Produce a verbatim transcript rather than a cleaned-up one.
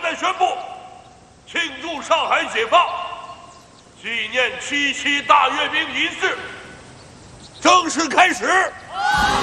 在宣布，庆祝上海解放，纪念七七大阅兵仪式正式开始。